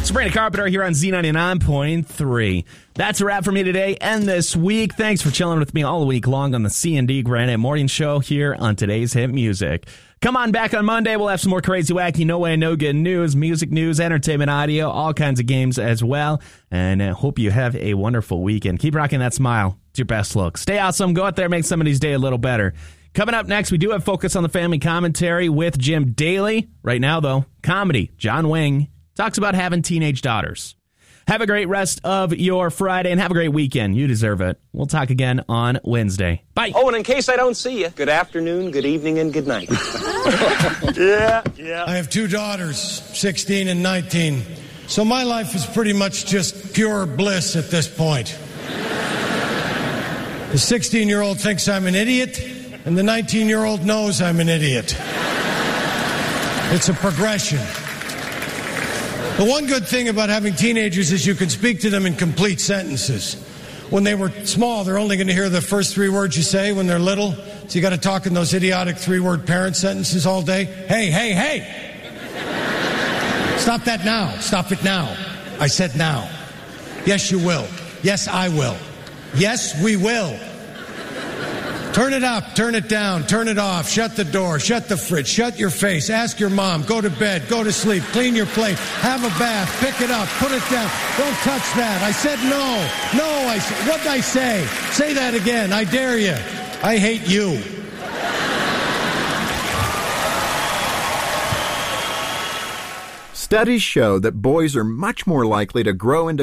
Sabrina Carpenter here on Z99.3. That's a wrap for me today and this week. Thanks for chilling with me all week long on the C&D Granite Morning Show here on today's Hit Music. Come on back on Monday. We'll have some more crazy, wacky, no way, no good news, music news, entertainment, audio, all kinds of games as well. And I hope you have a wonderful weekend. Keep rocking that smile. It's your best look. Stay awesome. Go out there and make somebody's day a little better. Coming up next, we do have Focus on the Family commentary with Jim Daly. Right now, though, comedy. John Wing talks about having teenage daughters. Have a great rest of your Friday and have a great weekend. You deserve it. We'll talk again on Wednesday. Bye. Oh, and in case I don't see you, good afternoon, good evening, and good night. Yeah. I have two daughters, 16 and 19. So my life is pretty much just pure bliss at this point. The 16-year-old thinks I'm an idiot, and the 19-year-old knows I'm an idiot. It's a progression. The one good thing about having teenagers is you can speak to them in complete sentences. When they were small, they're only going to hear the first three words you say when they're little. So you got to talk in those idiotic three-word parent sentences all day. Hey, hey, hey! Stop that now. Stop it now. I said now. Yes, you will. Yes, I will. Yes, we will. Turn it up, turn it down, turn it off, shut the door, shut the fridge, shut your face, ask your mom, go to bed, go to sleep, clean your plate, have a bath, pick it up, put it down, don't touch that. I said no. What'd I say? Say that again, I dare you. I hate you. Studies show that boys are much more likely to grow into